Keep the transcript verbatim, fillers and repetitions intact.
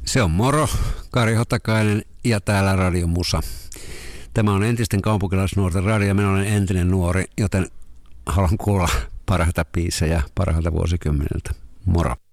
Se on moro, Kari Hotakainen ja täällä Radio Musa. Tämä on entisten kaupunkilaisnuorten radio. Minä olen entinen nuori, joten haluan kuulla parhaita biisejä parhailta vuosikymmeniltä. Moro.